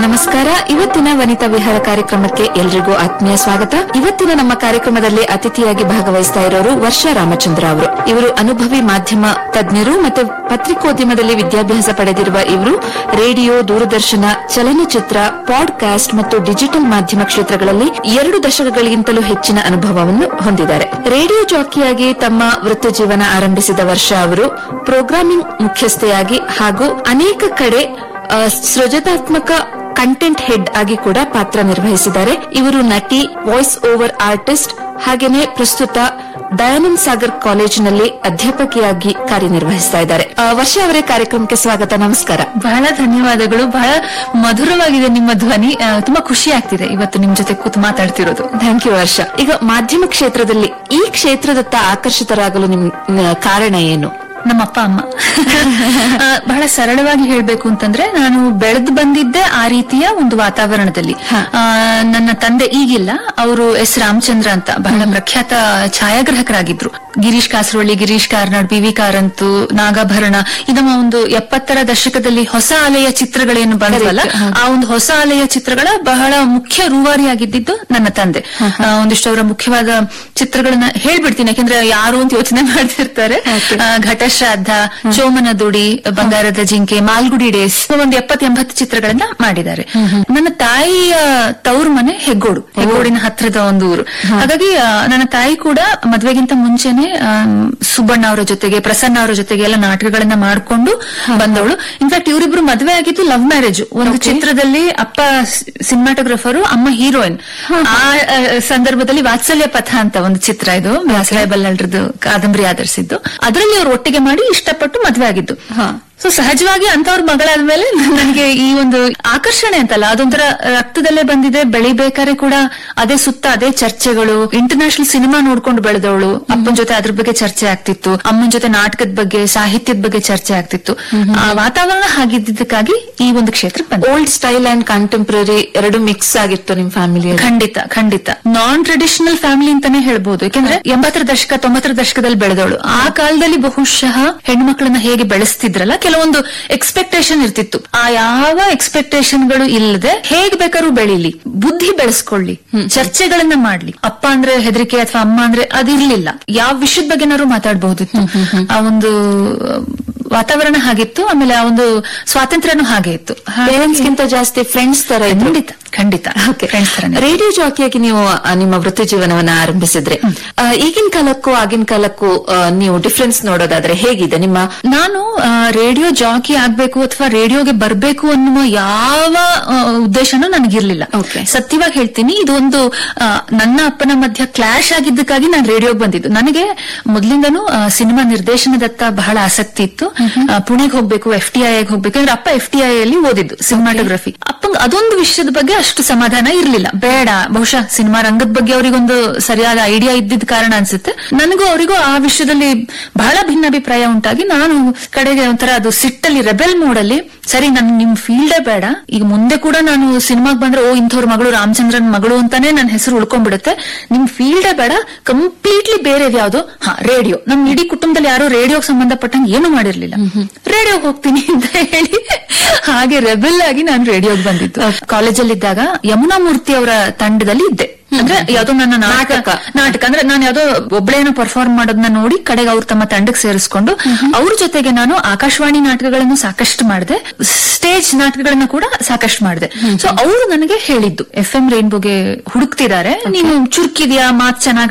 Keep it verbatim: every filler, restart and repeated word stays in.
ನಮಸ್ಕಾರ. ಇವತ್ತಿನ ವನಿತಾ ವಿಹಾರ ಕಾರ್ಯಕ್ರಮಕ್ಕೆ ಎಲ್ರಿಗೂ ಆತ್ಮೀಯ ಸ್ವಾಗತ. ಇವತ್ತಿನ ನಮ್ಮ ಕಾರ್ಯಕ್ರಮದಲ್ಲಿ ಅತಿಥಿಯಾಗಿ ಭಾಗವಹಿಸ್ತಾ ಇರೋರು ವರ್ಷಾ ರಾಮಚಂದ್ರ ಅವರು. ಇವರು ಅನುಭವಿ ಮಾಧ್ಯಮ ತಜ್ಞರು ಮತ್ತು ಪತ್ರಿಕೋದ್ಯಮದಲ್ಲಿ ವಿದ್ಯಾಭ್ಯಾಸ ಪಡೆದಿರುವ ಇವರು ರೇಡಿಯೋ, ದೂರದರ್ಶನ, ಚಲನಚಿತ್ರ, ಪಾಡ್ಕಾಸ್ಟ್ ಮತ್ತು ಡಿಜಿಟಲ್ ಮಾಧ್ಯಮ ಕ್ಷೇತ್ರಗಳಲ್ಲಿ ಎರಡು ದಶಕಗಳಿಗಿಂತಲೂ ಹೆಚ್ಚಿನ ಅನುಭವವನ್ನು ಹೊಂದಿದ್ದಾರೆ. ರೇಡಿಯೋ ಜಾಕಿಯಾಗಿ ತಮ್ಮ ವೃತ್ತಿ ಜೀವನ ಆರಂಭಿಸಿದ ವರ್ಷಾ ಅವರು ಪ್ರೋಗ್ರಾಮಿಂಗ್ ಮುಖ್ಯಸ್ಥೆಯಾಗಿ ಹಾಗೂ ಅನೇಕ ಕಡೆ ಸೃಜನಾತ್ಮಕ ಕಂಟೆಂಟ್ ಹೆಡ್ ಆಗಿ ಕೂಡ ಪಾತ್ರ ನಿರ್ವಹಿಸಿದ್ದಾರೆ. ಇವರು ನಟಿ, ವಾಯ್ಸ್ ಓವರ್ ಆರ್ಟಿಸ್ಟ್, ಹಾಗೇನೆ ಪ್ರಸ್ತುತ ದಯಾನಂದ್ ಸಾಗರ್ ಕಾಲೇಜಿನಲ್ಲಿ ಅಧ್ಯಾಪಕಿಯಾಗಿ ಕಾರ್ಯನಿರ್ವಹಿಸ್ತಾ ಇದ್ದಾರೆ. ವರ್ಷ ಅವರೇ ಕಾರ್ಯಕ್ರಮಕ್ಕೆ ಸ್ವಾಗತ. ನಮಸ್ಕಾರ. ಬಹಳ ಧನ್ಯವಾದಗಳು. ಬಹಳ ಮಧುರವಾಗಿದೆ ನಿಮ್ಮ ಧ್ವನಿ. ತುಂಬಾ ಖುಷಿ ಆಗ್ತಿದೆ ಇವತ್ತು ನಿಮ್ ಜೊತೆ ಕೂತು ಮಾತಾಡ್ತಿರೋದು. ಥ್ಯಾಂಕ್ ಯು ವರ್ಷ. ಈಗ ಮಾಧ್ಯಮ ಕ್ಷೇತ್ರದಲ್ಲಿ ಈ ಕ್ಷೇತ್ರದತ್ತ ಆಕರ್ಷಿತರಾಗಲು ನಿಮ್ ಕಾರಣ ಏನು? ನಮ್ಮ ಅಪ್ಪ ಅಮ್ಮ. ಬಹಳ ಸರಳವಾಗಿ ಹೇಳ್ಬೇಕು ಅಂತಂದ್ರೆ ನಾನು ಬೆಳೆದು ಬಂದಿದ್ದೆ ಆ ರೀತಿಯ ಒಂದು ವಾತಾವರಣದಲ್ಲಿ. ನನ್ನ ತಂದೆ ಈಗಿಲ್ಲ, ಅವರು ಎಸ್ ರಾಮಚಂದ್ರ ಅಂತ ಬಹಳ ಪ್ರಖ್ಯಾತ ಛಾಯಾಗ್ರಾಹಕರಾಗಿದ್ರು. ಗಿರೀಶ್ ಕಾಸರವಳ್ಳಿ, ಗಿರೀಶ್ ಕಾರ್ನಾಡ್, ಬಿ ವಿ ಕಾರಂತು, ನಾಗಾಭರಣ, ನಮ್ಮ ಒಂದು ಎಪ್ಪತ್ತರ ದಶಕದಲ್ಲಿ ಹೊಸ ಅಲೆಯ ಚಿತ್ರಗಳೇನು ಬಂದವಲ್ಲ, ಆ ಒಂದು ಹೊಸ ಅಲೆಯ ಚಿತ್ರಗಳ ಬಹಳ ಮುಖ್ಯ ರೂವಾರಿಯಾಗಿದ್ದು ನನ್ನ ತಂದೆ. ಒಂದಿಷ್ಟು ಅವರ ಮುಖ್ಯವಾದ ಚಿತ್ರಗಳನ್ನ ಹೇಳ್ಬಿಡ್ತೀನಿ, ಯಾಕಂದ್ರೆ ಯಾರು ಅಂತ ಯೋಚನೆ ಮಾಡ್ತಿರ್ತಾರೆ. ಘಟಶ್ರಾದ್ದ, ಚೋಮನ ದುಡಿ, ಬಂಗಾರದ ಜಿಂಕೆ, ಮಾಲ್ಗುಡಿ ಡೇಸ್, ಒಂದು ಎಪ್ಪತ್ ಎಂಬತ್ತು ಚಿತ್ರಗಳನ್ನ ಮಾಡಿದ್ದಾರೆ. ನನ್ನ ತಾಯಿಯ ತವರು ಮನೆ ಹೆಗ್ಗೋಡು, ಹೆಗ್ಗೋಡಿನ ಹತ್ರದ ಒಂದು ಊರು. ಹಾಗಾಗಿ ನನ್ನ ತಾಯಿ ಕೂಡ ಮದ್ವೆಗಿಂತ ಮುಂಚೆನೆ ಸುಬ್ಬಣ್ಣ ಅವರ ಜೊತೆಗೆ, ಪ್ರಸನ್ನ ಅವರ ಜೊತೆಗೆ ಎಲ್ಲ ನಾಟಕಗಳನ್ನ ಮಾಡ್ಕೊಂಡು ಬಂದವಳು. ಇನ್ಫ್ಯಾಕ್ಟ್ ಇವರಿಬ್ರು ಮದ್ವೆ ಆಗಿದ್ದು ಲವ್ ಮ್ಯಾರೇಜ್. ಒಂದು ಚಿತ್ರದಲ್ಲಿ ಅಪ್ಪ ಸಿನಿಮಾಟೋಗ್ರಫರು, ಅಮ್ಮ ಹೀರೋಯಿನ್. ಆ ಸಂದರ್ಭದಲ್ಲಿ ವಾತ್ಸಲ್ಯ ಪಥ ಅಂತ ಒಂದು ಚಿತ್ರ, ಇದು ವ್ಯಾಸರಾಯ ಬಲ್ಲಳ್ರದ್ದು ಕಾದಂಬರಿ ಆಧರಿಸಿದ್ದು. ಅದರಲ್ಲಿ ಅವ್ರು ಒಟ್ಟಿಗೆ ಮಾಡಿ ಇಷ್ಟಪಟ್ಟು ಮದ್ವೆ ಆಗಿದ್ದು. ಸೊ ಸಹಜವಾಗಿ ಅಂತವ್ರ ಮಗಳಾದ್ಮೇಲೆ ನನಗೆ ಈ ಒಂದು ಆಕರ್ಷಣೆ ಅಂತಲ್ಲ, ಅದೊಂಥರ ರಕ್ತದಲ್ಲೇ ಬಂದಿದೆ. ಬೆಳಿಬೇಕಾದ್ರೆ ಕೂಡ ಅದೇ ಸುತ್ತ ಅದೇ ಚರ್ಚೆಗಳು. ಇಂಟರ್ನ್ಯಾಷನಲ್ ಸಿನಿಮಾ ನೋಡ್ಕೊಂಡು ಬೆಳೆದವಳು. ಅಪ್ಪನ ಜೊತೆ ಅದ್ರ ಬಗ್ಗೆ ಚರ್ಚೆ ಆಗ್ತಿತ್ತು, ಅಮ್ಮನ ಜೊತೆ ನಾಟಕದ ಬಗ್ಗೆ, ಸಾಹಿತ್ಯದ ಬಗ್ಗೆ ಚರ್ಚೆ ಆಗ್ತಿತ್ತು. ಆ ವಾತಾವರಣ ಹಾಗಿದ್ದಕ್ಕಾಗಿ ಈ ಒಂದು ಕ್ಷೇತ್ರಕ್ಕೆ ಬಂದೆ. ಓಲ್ಡ್ ಸ್ಟೈಲ್ ಅಂಡ್ ಕಂಟೆಂಪ್ರರಿ ಎರಡು ಮಿಕ್ಸ್ ಆಗಿತ್ತು ನಿಮ್ ಫ್ಯಾಮಿಲಿ? ಖಂಡಿತ ಖಂಡಿತ. ನಾನ್ ಟ್ರೆಡಿಷನಲ್ ಫ್ಯಾಮಿಲಿ ಅಂತಾನೆ ಹೇಳ್ಬೋದು. ಯಾಕಂದ್ರೆ ಎಂಬತ್ತರ ದಶಕ ತೊಂಬತ್ತರ ದಶಕದಲ್ಲಿ ಬೆಳೆದವಳು. ಆ ಕಾಲದಲ್ಲಿ ಬಹುಶಃ ಹೆಣ್ಮಕ್ಳನ್ನ ಹೇಗೆ ಬೆಳೆಸ್ತಿದ್ರಲ್ಲ, ಕೆಲವೊಂದು ಎಕ್ಸ್ಪೆಕ್ಟೇಷನ್ ಇರ್ತಿತ್ತು. ಆ ಯಾವ ಎಕ್ಸ್ಪೆಕ್ಟೇಷನ್ಗಳು ಇಲ್ಲದೆ ಹೇಗ್ ಬೇಕಾದ್ರೂ ಬೆಳೀಲಿ, ಬುದ್ಧಿ ಬೆಳೆಸ್ಕೊಳ್ಳಿ, ಚರ್ಚೆಗಳನ್ನ ಮಾಡ್ಲಿ. ಅಪ್ಪ ಅಂದ್ರೆ ಹೆದರಿಕೆ ಅಥವಾ ಅಮ್ಮ ಅಂದ್ರೆ ಅದಿರ್ಲಿಲ್ಲ. ಯಾವ ವಿಷಯದ ಬಗ್ಗೆನಾದ್ರು ಮಾತಾಡಬಹುದಿತ್ತು. ಆ ಒಂದು ವಾತಾವರಣ ಹಾಗಿತ್ತು. ಆಮೇಲೆ ಆ ಒಂದು ಸ್ವಾತಂತ್ರ್ಯನೂ ಹಾಗೆ ಇತ್ತು. ಪೇರೆಂಟ್ಸ್ ಗಿಂತ ಜಾಸ್ತಿ ಫ್ರೆಂಡ್ಸ್ ತರ. ಖಂಡಿತ ಖಂಡಿತ. ರೇಡಿಯೋ ಜಾಕಿಯಾಗಿ ನೀವು ನಿಮ್ಮ ವೃತ್ತಿ ಜೀವನವನ್ನ ಆರಂಭಿಸಿದ್ರೆ, ಈಗಿನ ಕಾಲಕ್ಕೂ ಆಗಿನ ಕಾಲಕ್ಕೂ ನೀವು ಡಿಫ್ರೆನ್ಸ್ ನೋಡೋದಾದ್ರೆ ಹೇಗಿದೆ ನಿಮ್ಮ? ನಾನು ರೇಡಿಯೋ ಜಾಕಿ ಆಗ್ಬೇಕು ಅಥವಾ ರೇಡಿಯೋಗೆ ಬರ್ಬೇಕು ಅನ್ನುವ ಯಾವ ಉದ್ದೇಶನೂ ನನಗಿರ್ಲಿಲ್ಲ. ಸತ್ಯವಾಗಿ ಹೇಳ್ತೀನಿ, ಇದೊಂದು ನನ್ನ ಅಪ್ಪನ ಮಧ್ಯ ಕ್ಲಾಶ್ ಆಗಿದ್ದಕ್ಕಾಗಿ ನಾನು ರೇಡಿಯೋಗೆ ಬಂದಿದ್ದು. ನನಗೆ ಮೊದಲಿಂದನೂ ಸಿನಿಮಾ ನಿರ್ದೇಶನದತ್ತ ಬಹಳ ಆಸಕ್ತಿ ಇತ್ತು. ಪುಣೆಗೆ ಹೋಗ್ಬೇಕು, ಎಫ್ ಟಿ ಐ ಹೋಗ್ಬೇಕು. ಅಂದ್ರೆ ಅಪ್ಪ ಎಫ್ ಟಿ ಐ ಅಲ್ಲಿ ಓದಿದ್ದು ಸಿನಿಮಾಟೋಗ್ರಫಿ. ಅಪ್ಪಂಗ ಅದೊಂದು ವಿಷಯದ ಬಗ್ಗೆ ಅಷ್ಟು ಸಮಾಧಾನ ಇರ್ಲಿಲ್ಲ. ಬೇಡ, ಬಹುಶಃ ಸಿನಿಮಾ ರಂಗದ ಬಗ್ಗೆ ಅವರಿಗೊಂದು ಸರಿಯಾದ ಐಡಿಯಾ ಇದ್ದಿದ್ದ ಕಾರಣ ಅನ್ಸುತ್ತೆ. ನನಗೂ ಅವರಿಗೂ ಆ ವಿಷಯದಲ್ಲಿ ಬಹಳ ಭಿನ್ನಾಭಿಪ್ರಾಯ ಉಂಟಾಗಿ ನಾನು ಕಡೆಗೆ ಒಂಥರ ಅದು ಸಿಟ್ಟಲ್ಲಿ ರೆಬೆಲ್ ಮೋಡಲ್ಲಿ, ಸರಿ ನನ್ ನಿಮ್ ಫೀಲ್ಡೇ ಬೇಡ, ಈಗ ಮುಂದೆ ಕೂಡ ನಾನು ಸಿನಿಮಾಗ್ ಬಂದ್ರೆ ಓ ಇಂಥವ್ರ ಮಗಳು, ರಾಮಚಂದ್ರನ್ ಮಗಳು ಅಂತಾನೆ ನನ್ನ ಹೆಸರು ಉಳ್ಕೊಂಡ್ಬಿಡುತ್ತೆ. ನಿಮ್ ಫೀಲ್ಡೇ ಬೇಡ, ಕಂಪ್ಲೀಟ್ಲಿ ಬೇರೆ ಯಾವ್ದು. ಹಾ, ರೇಡಿಯೋ. ನಮ್ ಇಡೀ ಕುಟುಂಬದಲ್ಲಿ ಯಾರು ರೇಡಿಯೋಗೆ ಸಂಬಂಧಪಟ್ಟಂಗೆ ಏನು ಮಾಡಿರ್ಲಿಲ್ಲ. ರೇಡಿಯೋಗೆ ಹೋಗ್ತೀನಿ ಅಂತ ಹೇಳಿ ಹಾಗೆ ರೆಬೆಲ್ ಆಗಿ ನಾನು ರೇಡಿಯೋಗೆ ಬಂದಿದ್ದು. ಕಾಲೇಜಲ್ಲಿದ್ದಾಗ ಯಮುನಾ ಮೂರ್ತಿ ಅವರ ತಂಡದಲ್ಲಿ ಇದ್ದೆ. ಅಂದ್ರೆ ಯಾವ್ದೋ ನನ್ನ ನಾಟಕ ನಾಟಕ ಅಂದ್ರೆ ನಾನು ಯಾವ್ದೋ ಒಬ್ಳೇನೋ ಪರ್ಫಾರ್ಮ್ ಮಾಡೋದನ್ನ ನೋಡಿ ಕಡೆಗೆ ಅವ್ರು ತಮ್ಮ ತಂಡಕ್ಕೆ ಸೇರಿಸ್ಕೊಂಡು ಅವ್ರ ಜೊತೆಗೆ ನಾನು ಆಕಾಶವಾಣಿ ನಾಟಕಗಳನ್ನು ಸಾಕಷ್ಟು ಮಾಡಿದೆ, ಸ್ಟೇಜ್ ನಾಟಕಗಳನ್ನ ಕೂಡ ಸಾಕಷ್ಟು ಮಾಡಿದೆ. ಸೊ ಅವರು ನನಗೆ ಹೇಳಿದ್ದು, ಎಫ್ ಎಂ ರೈನ್ಬೋಗೆ ಹುಡುಕ್ತಿದ್ದಾರೆ, ನೀನು ಚುರುಕಿದ್ಯಾ, ಮಾತ್ ಚೆನ್ನಾಗಿ